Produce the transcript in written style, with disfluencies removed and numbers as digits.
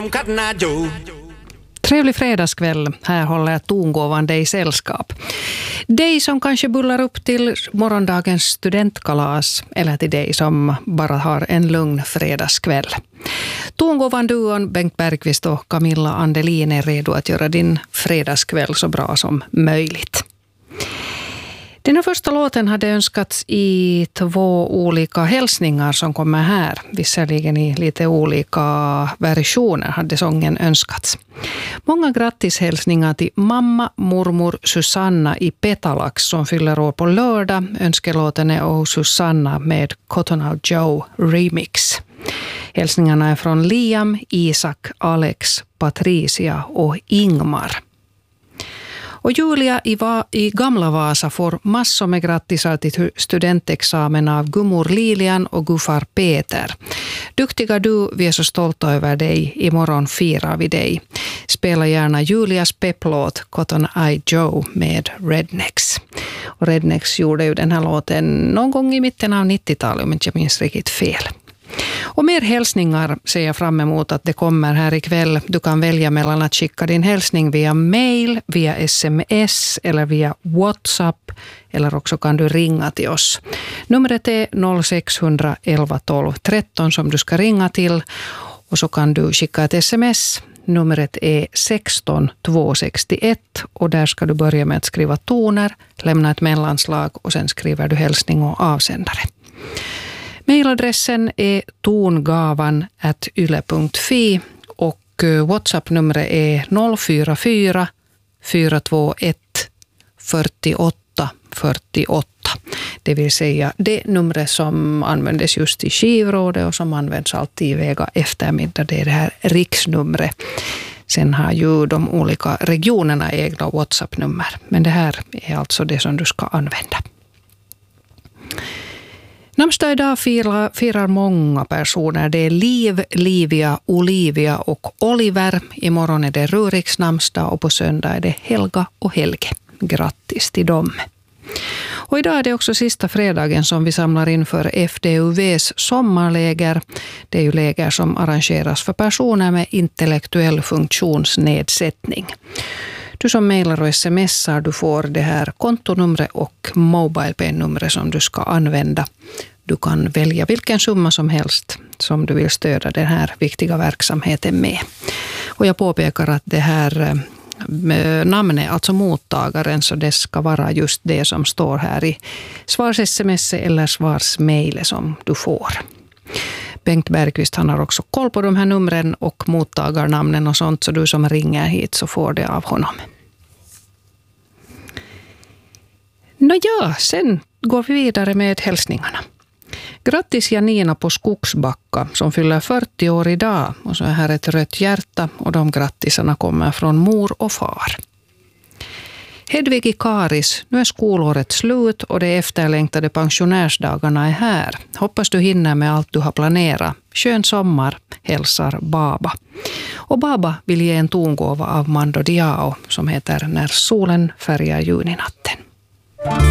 Trevlig fredagskväll. Här håller tongåvan dig sällskap. Dig som kanske bullar upp till morgondagens studentkalas eller till dig som bara har en lugn fredagskväll. Tongåvan-duon Bengt Bergqvist och Camilla Andelin är redo att göra din fredagskväll så bra som möjligt. Den här första låten hade önskats i 2 olika hälsningar som kommer här. Visserligen i lite olika versioner hade sången önskats. Många grattishälsningar till mamma, mormor Susanna i Petalax som fyller år på lördag. Önskelåten är Oh Susanna med Cotton Eye Joe Remix. Hälsningarna är från Liam, Isak, Alex, Patricia och Ingmar. Och Julia i Gamla Vasa får massor med grattisar till studentexamen av Gummor Lilian och Guffar Peter. Duktiga du, vi är så stolta över dig. Imorgon firar vi dig. Spela gärna Julias pepplåt Cotton Eye Joe med Rednecks. Och Rednecks gjorde ju den här låten någon gång i mitten av 90-talet om inte jag minns riktigt fel. Och mer hälsningar ser jag fram emot att det kommer här ikväll. Du kan välja mellan att skicka din hälsning via mail, via sms eller via WhatsApp. Eller också kan du ringa till oss. Numret är 0611 12 13 som du ska ringa till. Och så kan du skicka ett sms. Numret är 16 261 och där ska du börja med att skriva toner, lämna ett mellanslag och sen skriver du hälsning och avsändare. Mailadressen är tongavan@yle.fi och WhatsApp-numret är 044 421 48 48. Det vill säga det numret som användes just i Skivrådet och som används alltid i Vega eftermiddag. Det är det här riksnumret. Sen har ju de olika regionerna egna WhatsApp-nummer. Men det här är alltså det som du ska använda. Namnsdag idag firar många personer. Det är Liv, Livia, Olivia och Oliver. Imorgon är det Ruriks namnsdag och på söndag är det Helga och Helge. Grattis till dem. Och idag är det också sista fredagen som vi samlar in för FDUVs sommarläger. Det är ju läger som arrangeras för personer med intellektuell funktionsnedsättning. Du som mejlar och smsar, du får det här kontonumret och mobilepay-numret som du ska använda. Du kan välja vilken summa som helst som du vill stödja den här viktiga verksamheten med. Och jag påpekar att det här namnet, alltså mottagaren, så det ska vara just det som står här i svars-sms eller svarsmejlet som du får. Bengt Bergqvist, han har också koll på de här numren och mottagarnamnen och sånt, så du som ringer hit så får det av honom. Nåja, sen går vi vidare med hälsningarna. Grattis Janina på Skogsbacka som fyller 40 år idag och så är här ett rött hjärta och de grattisarna kommer från mor och far. Hedvig i Karis, nu är skolåret slut och de efterlängtade pensionärsdagarna är här. Hoppas du hinner med allt du har planerat. Skön sommar, hälsar Baba. Och Baba vill ge en tongåva av Mando Diao som heter När solen färgar juninatten.